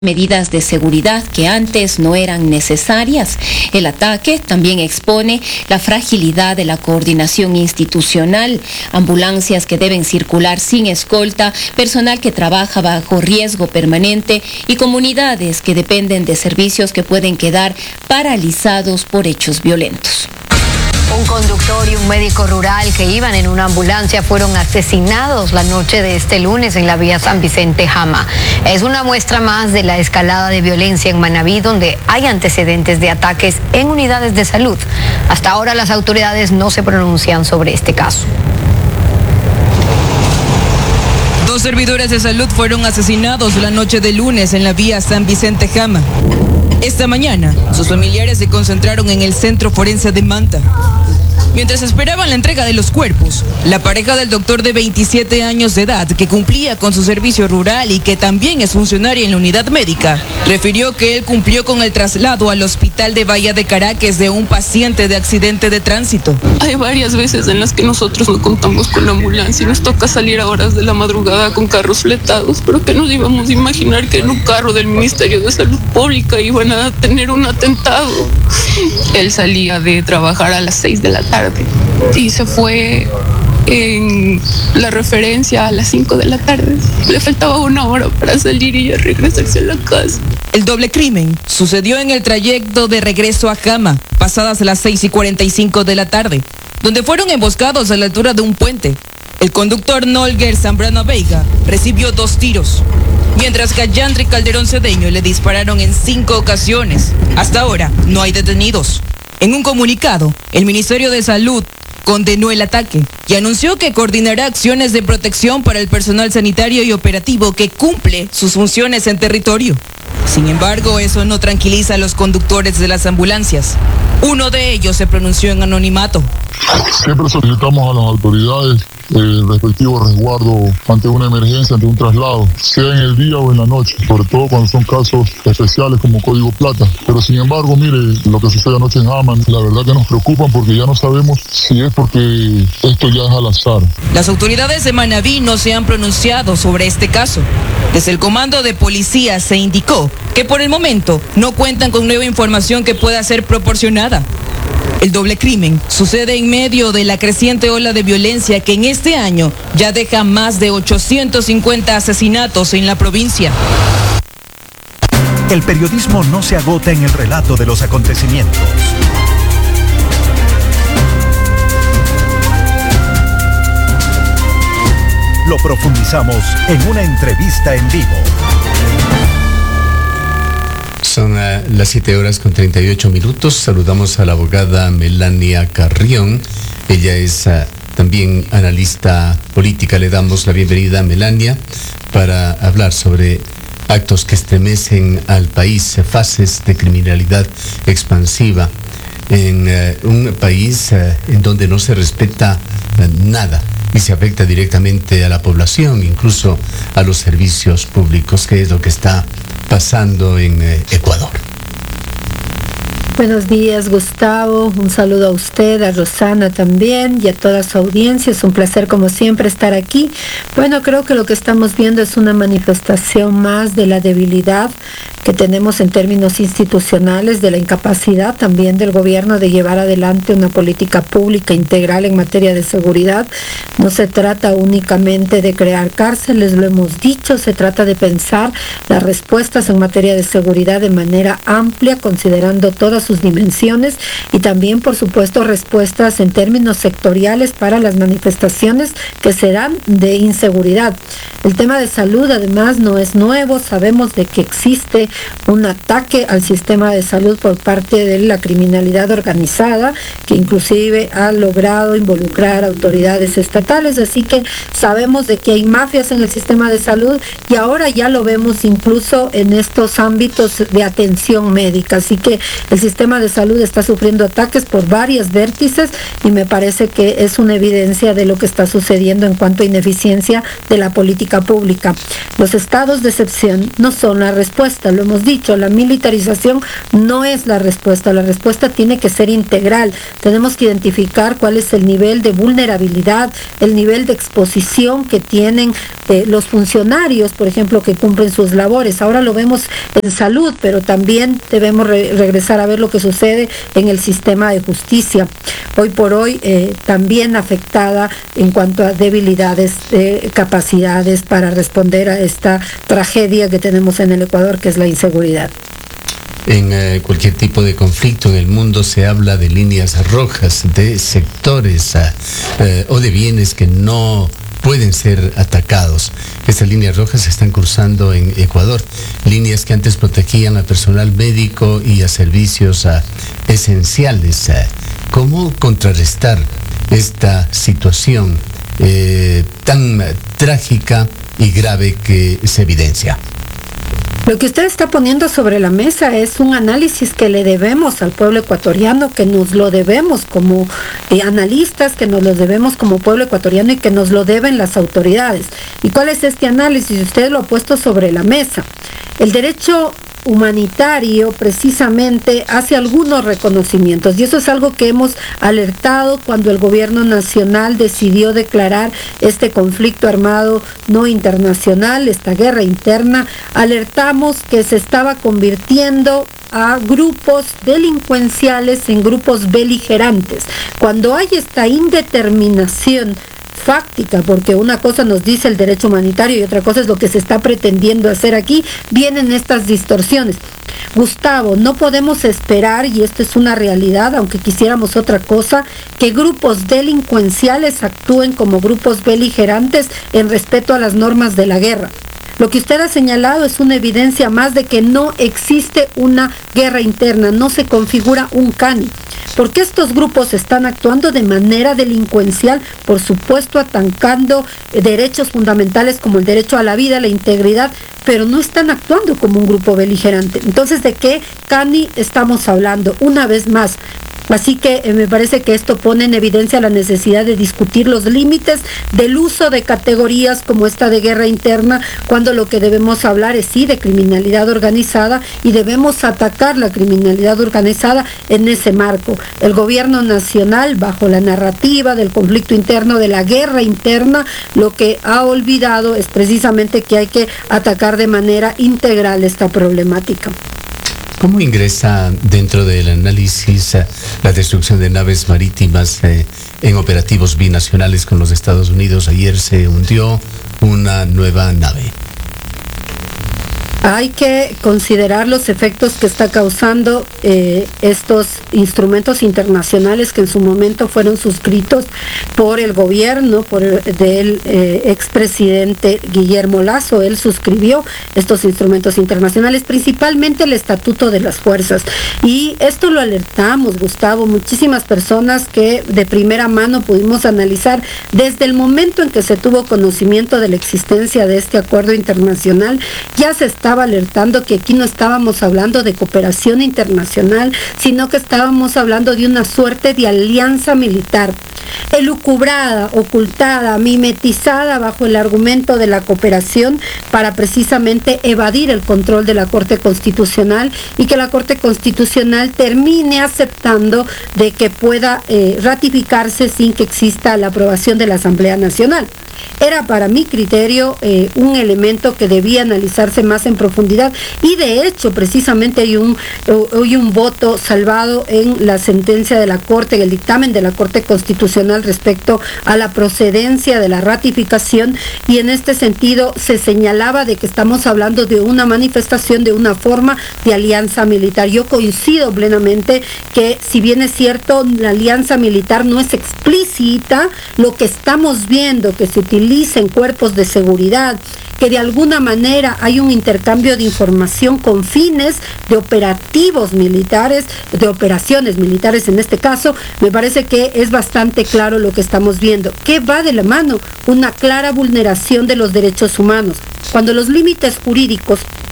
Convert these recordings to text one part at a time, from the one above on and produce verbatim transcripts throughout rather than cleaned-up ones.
medidas de seguridad que antes no eran necesarias. El ataque también expone la fragilidad de la coordinación institucional, ambulancias que deben circular sin escolta, personal que trabaja bajo riesgo permanente y comunidades que dependen de servicios que pueden quedar paralizados por hechos violentos. Un conductor y un médico rural que iban en una ambulancia fueron asesinados la noche de este lunes en la vía San Vicente Jama. Es una muestra más de la escalada de violencia en Manabí, donde hay antecedentes de ataques en unidades de salud. Hasta ahora las autoridades no se pronuncian sobre este caso. Dos servidores de salud fueron asesinados la noche de lunes en la vía San Vicente Jama. Esta mañana, sus familiares se concentraron en el Centro Forense de Manta. Mientras esperaban la entrega de los cuerpos, la pareja del doctor de veintisiete años de edad, que cumplía con su servicio rural y que también es funcionaria en la unidad médica, refirió que él cumplió con el traslado al hospital de Bahía de Caracas de un paciente de accidente de tránsito. Hay varias veces en las que nosotros no contamos con la ambulancia y nos toca salir a horas de la madrugada con carros fletados, pero que nos íbamos a imaginar que en un carro del Ministerio de Salud Pública iban a tener un atentado. Él salía de trabajar a las seis de la tarde y se fue en la referencia a las cinco de la tarde. Le faltaba una hora para salir y ya regresarse a la casa. El doble crimen sucedió en el trayecto de regreso a Jama, pasadas las seis y cuarenta y cinco de la tarde, donde fueron emboscados a la altura de un puente. El conductor Nolger Zambrano Veiga recibió dos tiros, mientras que a Yandri Calderón Cedeño le dispararon en cinco ocasiones. Hasta ahora no hay detenidos. En un comunicado, el Ministerio de Salud condenó el ataque y anunció que coordinará acciones de protección para el personal sanitario y operativo que cumple sus funciones en territorio. Sin embargo, eso no tranquiliza a los conductores de las ambulancias. Uno de ellos se pronunció en anonimato. Siempre solicitamos a las autoridades el respectivo resguardo ante una emergencia, ante un traslado, sea en el día o en la noche, sobre todo cuando son casos especiales como Código Plata. Pero sin embargo, mire, lo que sucede anoche en Jama, la verdad que nos preocupan porque ya no sabemos si es porque esto ya es al azar. Las autoridades de Manabí no se han pronunciado sobre este caso. Desde el comando de policía se indicó que por el momento no cuentan con nueva información que pueda ser proporcionada. El doble crimen sucede en medio de la creciente ola de violencia que en este año ya deja más de ochocientos cincuenta asesinatos en la provincia. El periodismo no se agota en el relato de los acontecimientos. Lo profundizamos en una entrevista en vivo. Son uh, las siete horas con treinta y ocho minutos. Saludamos a la abogada Melania Carrión. Ella es uh, también analista política. Le damos la bienvenida a Melania para hablar sobre actos que estremecen al país, fases de criminalidad expansiva en uh, un país uh, en donde no se respeta uh, nada y se afecta directamente a la población, incluso a los servicios públicos, que es lo que está pasando en eh, Ecuador. Buenos días, Gustavo. Un saludo a usted, a Rosana también y a toda su audiencia. Es un placer, como siempre, estar aquí. Bueno, creo que lo que estamos viendo es una manifestación más de la debilidad que tenemos en términos institucionales, de la incapacidad también del gobierno de llevar adelante una política pública integral en materia de seguridad. No se trata únicamente de crear cárceles, lo hemos dicho, se trata de pensar las respuestas en materia de seguridad de manera amplia, considerando todas sus dimensiones y también, por supuesto, respuestas en términos sectoriales para las manifestaciones que se dan de inseguridad. El tema de salud, además, no es nuevo. Sabemos de que existe un ataque al sistema de salud por parte de la criminalidad organizada, que inclusive ha logrado involucrar a autoridades estatales, así que sabemos de que hay mafias en el sistema de salud y ahora ya lo vemos incluso en estos ámbitos de atención médica, así que el sistema de salud está sufriendo ataques por varias vértices y me parece que es una evidencia de lo que está sucediendo en cuanto a ineficiencia de la política pública. Los estados de excepción no son la respuesta, lo hemos dicho, la militarización no es la respuesta, la respuesta tiene que ser integral. Tenemos que identificar cuál es el nivel de vulnerabilidad, el nivel de exposición que tienen eh, los funcionarios, por ejemplo, que cumplen sus labores. Ahora lo vemos en salud, pero también debemos re- regresar a ver lo que sucede en el sistema de justicia. Hoy por hoy eh, también afectada en cuanto a debilidades de capacidades para responder a esta tragedia que tenemos en el Ecuador, que es la inseguridad. En eh, cualquier tipo de conflicto en el mundo se habla de líneas rojas, de sectores uh, eh, o de bienes que no pueden ser atacados. Estas líneas rojas se están cruzando en Ecuador, líneas que antes protegían a personal médico y a servicios uh, esenciales. Uh, ¿Cómo contrarrestar esta situación eh, tan uh, trágica y grave que se evidencia? Lo que usted está poniendo sobre la mesa es un análisis que le debemos al pueblo ecuatoriano, que nos lo debemos como eh, analistas, que nos lo debemos como pueblo ecuatoriano y que nos lo deben las autoridades. ¿Y cuál es este análisis? Usted lo ha puesto sobre la mesa. El derecho humanitario precisamente hace algunos reconocimientos, y eso es algo que hemos alertado cuando el gobierno nacional decidió declarar este conflicto armado no internacional, esta guerra interna. Alertamos que se estaba convirtiendo a grupos delincuenciales en grupos beligerantes. Cuando hay esta indeterminación fáctica, porque una cosa nos dice el derecho humanitario y otra cosa es lo que se está pretendiendo hacer aquí, vienen estas distorsiones. Gustavo, no podemos esperar, y esto es una realidad, aunque quisiéramos otra cosa, que grupos delincuenciales actúen como grupos beligerantes en respeto a las normas de la guerra. Lo que usted ha señalado es una evidencia más de que no existe una guerra interna, no se configura un CANI. ¿Por qué estos grupos están actuando de manera delincuencial? Por supuesto, atacando derechos fundamentales como el derecho a la vida, la integridad, pero no están actuando como un grupo beligerante. Entonces, ¿de qué CANI estamos hablando? Una vez más. Así que eh, me parece que esto pone en evidencia la necesidad de discutir los límites del uso de categorías como esta de guerra interna, cuando lo que debemos hablar es sí de criminalidad organizada y debemos atacar la criminalidad organizada en ese marco. El gobierno nacional, bajo la narrativa del conflicto interno, de la guerra interna, lo que ha olvidado es precisamente que hay que atacar de manera integral esta problemática. ¿Cómo ingresa dentro del análisis eh, la destrucción de naves marítimas eh, en operativos binacionales con los Estados Unidos? Ayer se hundió una nueva nave. Hay que considerar los efectos que está causando eh, estos instrumentos internacionales que en su momento fueron suscritos por el gobierno, por el, del eh, expresidente Guillermo Lasso. Él suscribió estos instrumentos internacionales, principalmente el Estatuto de las Fuerzas. Y esto lo alertamos, Gustavo, muchísimas personas que de primera mano pudimos analizar desde el momento en que se tuvo conocimiento de la existencia de este acuerdo internacional. Ya se está estaba alertando que aquí no estábamos hablando de cooperación internacional, sino que estábamos hablando de una suerte de alianza militar, elucubrada, ocultada, mimetizada bajo el argumento de la cooperación para precisamente evadir el control de la Corte Constitucional y que la Corte Constitucional termine aceptando de que pueda eh, ratificarse sin que exista la aprobación de la Asamblea Nacional. Era para mi criterio eh, un elemento que debía analizarse más en profundidad y de hecho precisamente hay un, hay un voto salvado en la sentencia de la Corte, en el dictamen de la Corte Constitucional respecto a la procedencia de la ratificación, y en este sentido se señalaba de que estamos hablando de una manifestación de una forma de alianza militar. Yo coincido plenamente que si bien es cierto la alianza militar no es explícita, lo que estamos viendo que se utiliza en cuerpos de seguridad, que de alguna manera hay un intercambio de información con fines de operativos militares, de operaciones militares en este caso, me parece que es bastante claro lo que estamos viendo. ¿Qué va de la mano? Una clara vulneración de los derechos humanos. Cuando los límites jurídicos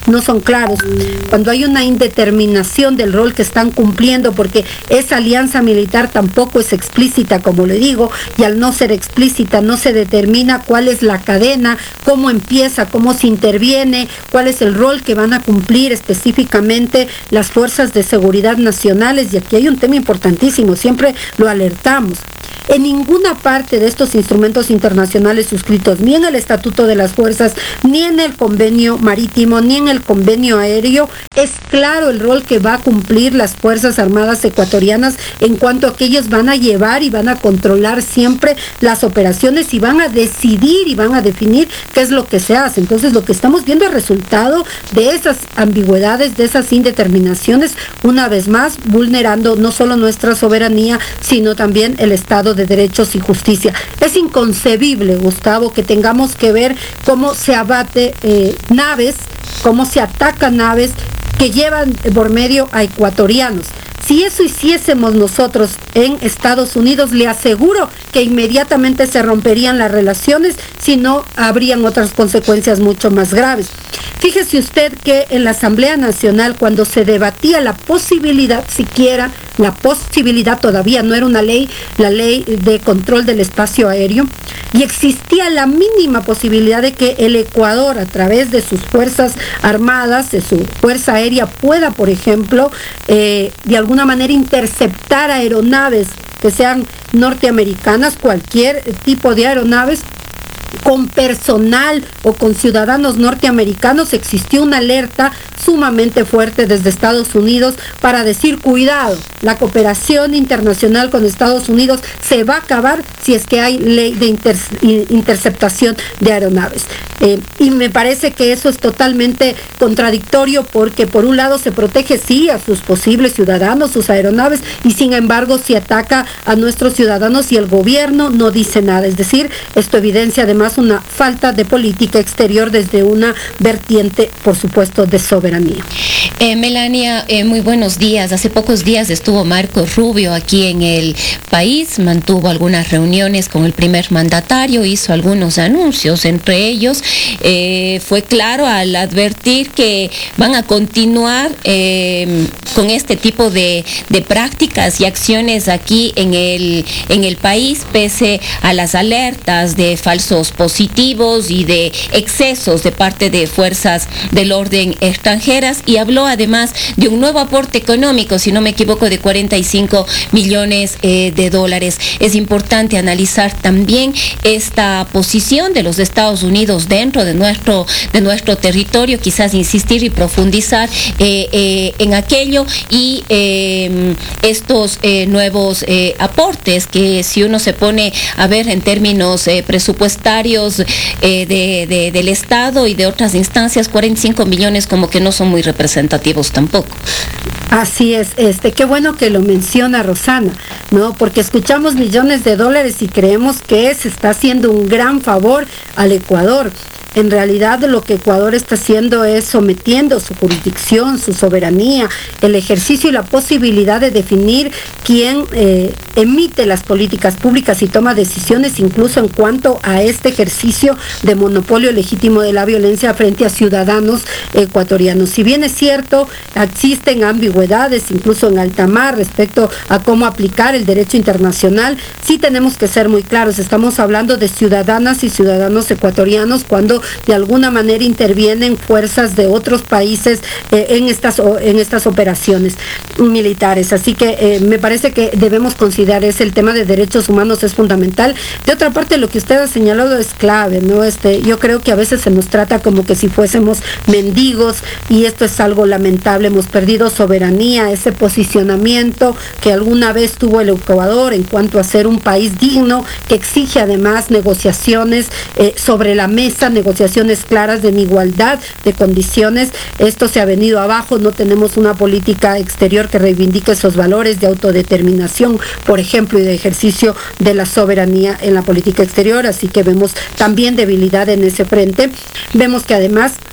no son claros, cuando hay una indeterminación del rol que están cumpliendo, porque esa alianza militar tampoco es explícita, como le digo, y al no ser explícita no se determina cuál es la cadena, cómo empieza, cómo se interviene, cuál es el rol que van a cumplir específicamente las fuerzas de seguridad nacionales. Y aquí hay un tema importantísimo, siempre lo alertamos. En ninguna parte de estos instrumentos internacionales suscritos, ni en el Estatuto de las Fuerzas, ni en el Convenio Marítimo, ni en el Convenio Aéreo, es claro el rol que va a cumplir las Fuerzas Armadas ecuatorianas en cuanto a que ellos van a llevar y van a controlar siempre las operaciones y van a decidir y van a definir qué es lo que se hace. Entonces, lo que estamos viendo es resultado de esas ambigüedades, de esas indeterminaciones, una vez más vulnerando no solo nuestra soberanía, sino también el Estado de derechos y justicia. Es inconcebible, Gustavo, que tengamos que ver cómo se abate eh, naves, cómo se atacan naves que llevan por medio a ecuatorianos. Si eso hiciésemos nosotros en Estados Unidos, le aseguro que inmediatamente se romperían las relaciones, si no habrían otras consecuencias mucho más graves. Fíjese usted que en la Asamblea Nacional, cuando se debatía la posibilidad, siquiera la posibilidad, todavía no era una ley, la ley de control del espacio aéreo, y existía la mínima posibilidad de que el Ecuador, a través de sus fuerzas armadas, de su fuerza aérea, pueda, por ejemplo, eh, de alguna manera interceptar aeronaves que sean norteamericanas, cualquier tipo de aeronaves, con personal o con ciudadanos norteamericanos. Existió una alerta sumamente fuerte desde Estados Unidos para decir, cuidado, la cooperación internacional con Estados Unidos se va a acabar si es que hay ley de inter interceptación de aeronaves. Eh, y me parece que eso es totalmente contradictorio, porque por un lado se protege sí a sus posibles ciudadanos, sus aeronaves, y sin embargo se ataca a nuestros ciudadanos y el gobierno no dice nada. Es decir, esto evidencia además una falta de política exterior desde una vertiente, por supuesto, de soberanía. Eh, Melania, eh, muy buenos días. Hace pocos días estuvo Marco Rubio aquí en el país, mantuvo algunas reuniones con el primer mandatario, hizo algunos anuncios, entre ellos eh, fue claro al advertir que van a continuar eh, con este tipo de, de prácticas y acciones aquí en el, en el país, pese a las alertas de falsos positivos y de excesos de parte de fuerzas del orden extranjeras, y habló además de un nuevo aporte económico, si no me equivoco, de cuarenta y cinco millones eh, de dólares. Es importante analizar también esta posición de los Estados Unidos dentro de nuestro, de nuestro territorio, quizás insistir y profundizar eh, eh, en aquello y eh, estos eh, nuevos eh, aportes que, si uno se pone a ver en términos eh, presupuestarios eh, de, de, del Estado y de otras instancias, cuarenta y cinco millones como que no son muy representativos tampoco. Así es, este, qué bueno que lo menciona Rosana, ¿no? Porque escuchamos millones de dólares y creemos que se está haciendo un gran favor al Ecuador. En realidad lo que Ecuador está haciendo es sometiendo su jurisdicción, su soberanía, el ejercicio y la posibilidad de definir quién eh, emite las políticas públicas y toma decisiones, incluso en cuanto a este ejercicio de monopolio legítimo de la violencia frente a ciudadanos ecuatorianos. Si bien es cierto, existen ambigüedades, incluso en alta mar, respecto a cómo aplicar el derecho internacional, sí tenemos que ser muy claros. Estamos hablando de ciudadanas y ciudadanos ecuatorianos cuando de alguna manera intervienen fuerzas de otros países eh, en, estas, en estas operaciones militares. Así que eh, me parece que debemos considerar ese, el tema de derechos humanos es fundamental. De otra parte, lo que usted ha señalado es clave, ¿no? Este, yo creo que a veces se nos trata como que si fuésemos mendigos, y esto es algo lamentable. Hemos perdido soberanía, ese posicionamiento que alguna vez tuvo el Ecuador en cuanto a ser un país digno, que exige además negociaciones eh, sobre la mesa, negociaciones claras de igualdad de condiciones. Esto se ha venido abajo. No tenemos una política exterior que reivindique esos valores de autodeterminación, por ejemplo, y de ejercicio de la soberanía en la política exterior. Así que vemos también debilidad en ese frente. Vemos que además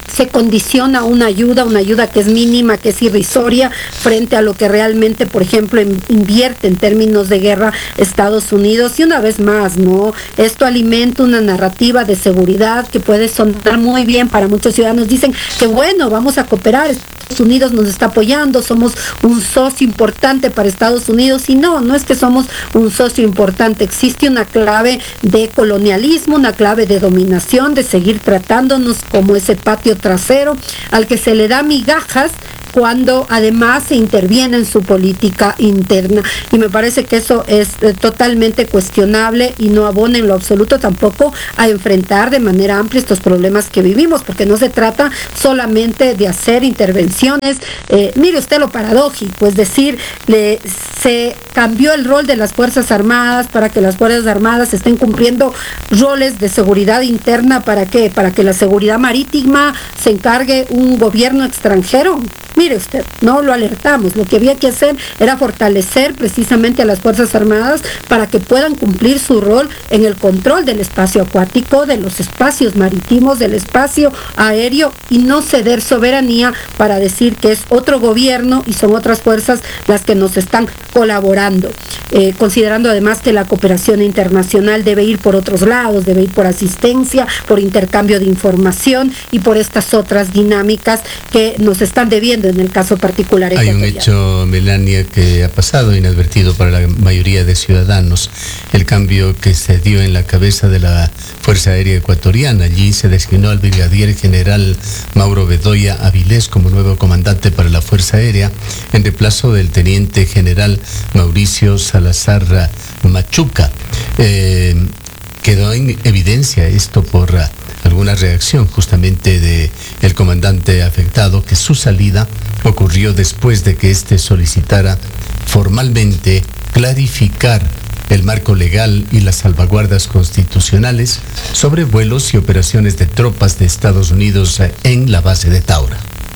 se condiciona una ayuda, una ayuda que es mínima, que es irrisoria, frente a lo que realmente, por ejemplo, invierte en términos de guerra Estados Unidos. Y una vez más, ¿no? Esto alimenta una narrativa de seguridad que puede sonar muy bien para muchos ciudadanos. Dicen que bueno, vamos a cooperar, Estados Unidos nos está apoyando, somos un socio importante para Estados Unidos. Y no, no es que somos un socio importante, existe una clave de colonialismo, una clave de dominación, de seguir tratándonos como ese patio trasero al que se le da migajas cuando además se interviene en su política interna. Y me parece que eso es eh, totalmente cuestionable y no abona en lo absoluto tampoco a enfrentar de manera amplia estos problemas que vivimos, porque no se trata solamente de hacer intervenciones. Eh, mire usted lo paradójico, es decir, le, se cambió el rol de las Fuerzas Armadas para que las Fuerzas Armadas estén cumpliendo roles de seguridad interna. ¿Para qué? Para que la seguridad marítima se encargue un gobierno extranjero. Mire usted, no lo alertamos, lo que había que hacer era fortalecer precisamente a las Fuerzas Armadas para que puedan cumplir su rol en el control del espacio acuático, de los espacios marítimos, del espacio aéreo, y no ceder soberanía para decir que es otro gobierno y son otras fuerzas las que nos están colaborando, eh, considerando además que la cooperación internacional debe ir por otros lados, debe ir por asistencia, por intercambio de información y por estas otras dinámicas que nos están debiendo en el caso particular ecuatoriano. Hay un hecho, Melania, que ha pasado inadvertido para la mayoría de ciudadanos: el cambio que se dio en la cabeza de la Fuerza Aérea Ecuatoriana. Allí se designó al brigadier general Mauro Bedoya Avilés como nuevo comandante para la Fuerza Aérea, en reemplazo del teniente general Mauricio Salazar Machuca. Eh, quedó en evidencia esto por uh, alguna reacción justamente de el comandante afectado, que su salida ocurrió después de que éste solicitara formalmente clarificar el marco legal y las salvaguardas constitucionales sobre vuelos y operaciones de tropas de Estados Unidos en la base de Taura.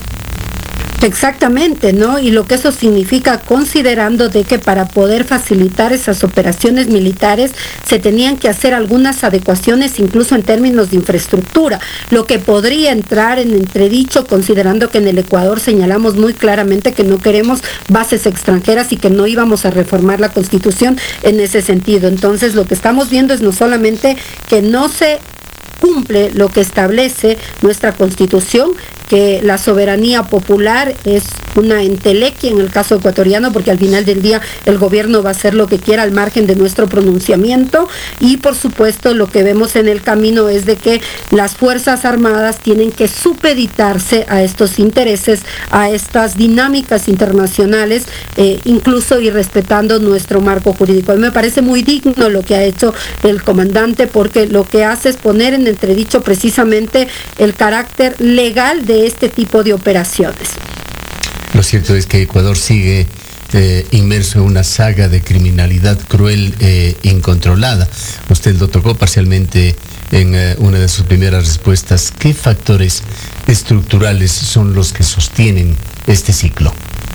Exactamente, ¿no? Y lo que eso significa, considerando de que para poder facilitar esas operaciones militares se tenían que hacer algunas adecuaciones, incluso en términos de infraestructura, lo que podría entrar en entredicho, considerando que en el Ecuador señalamos muy claramente que no queremos bases extranjeras y que no íbamos a reformar la Constitución en ese sentido. Entonces, lo que estamos viendo es no solamente que no se cumple lo que establece nuestra Constitución, que la soberanía popular es una entelequia en el caso ecuatoriano, porque al final del día el gobierno va a hacer lo que quiera al margen de nuestro pronunciamiento, y por supuesto lo que vemos en el camino es de que las Fuerzas Armadas tienen que supeditarse a estos intereses, a estas dinámicas internacionales, eh, incluso y respetando nuestro marco jurídico. A mí me parece muy digno lo que ha hecho el comandante, porque lo que hace es poner en entredicho precisamente el carácter legal de este tipo de operaciones. Lo cierto es que Ecuador sigue eh, inmerso en una saga de criminalidad cruel e eh, incontrolada. Usted lo tocó parcialmente en eh, una de sus primeras respuestas. ¿Qué factores estructurales son los que sostienen este ciclo?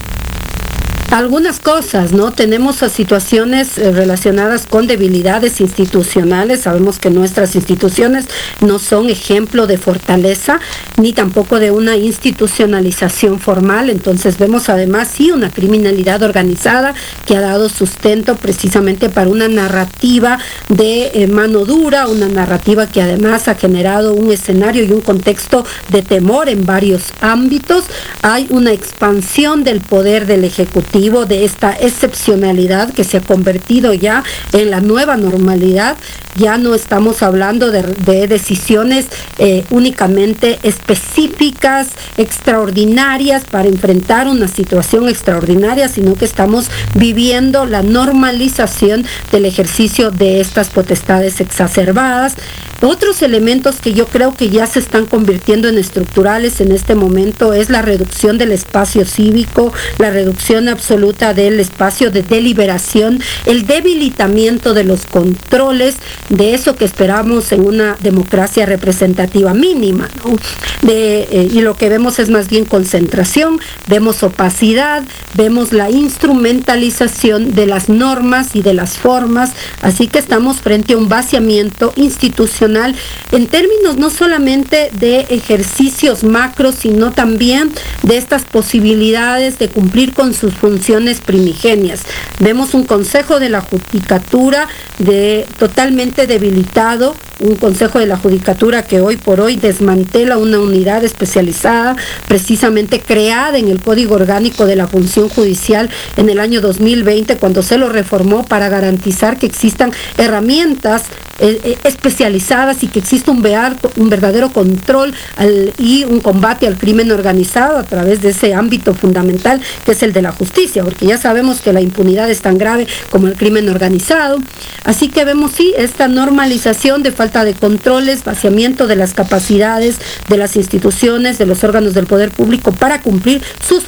Algunas cosas, ¿no? Tenemos a situaciones eh, relacionadas con debilidades institucionales. Sabemos que nuestras instituciones no son ejemplo de fortaleza, ni tampoco de una institucionalización formal. Entonces vemos además sí una criminalidad organizada que ha dado sustento precisamente para una narrativa de eh, mano dura, una narrativa que además ha generado un escenario y un contexto de temor en varios ámbitos. Hay una expansión del poder del Ejecutivo, de esta excepcionalidad que se ha convertido ya en la nueva normalidad. Ya no estamos hablando de, de decisiones eh, únicamente específicas, extraordinarias para enfrentar una situación extraordinaria, sino que estamos viviendo la normalización del ejercicio de estas potestades exacerbadas. Otros elementos que yo creo que ya se están convirtiendo en estructurales en este momento es la reducción del espacio cívico, la reducción absoluta del espacio de deliberación, el debilitamiento de los controles, de eso que esperamos en una democracia representativa mínima, ¿no? De, eh, y lo que vemos es más bien concentración, vemos opacidad, vemos la instrumentalización de las normas y de las formas, así que estamos frente a un vaciamiento institucional institucional en términos no solamente de ejercicios macros, sino también de estas posibilidades de cumplir con sus funciones primigenias. Vemos un Consejo de la Judicatura de, totalmente debilitado, un Consejo de la Judicatura que hoy por hoy desmantela una unidad especializada precisamente creada en el Código Orgánico de la Función Judicial en el año dos mil veinte, cuando se lo reformó para garantizar que existan herramientas eh, especializadas y que exista un, un verdadero control al, y un combate al crimen organizado a través de ese ámbito fundamental que es el de la justicia, porque ya sabemos que la impunidad es tan grave como el crimen organizado. Así que vemos, sí, esta normalización de falta de controles, vaciamiento de las capacidades de las instituciones, de los órganos del poder público para cumplir sus